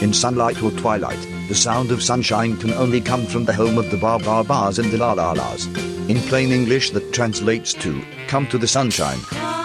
In sunlight or twilight, the sound of sunshine can only come from the home of the Ba Ba Bas and the La La Las. In plain English that translates to, come to the sunshine.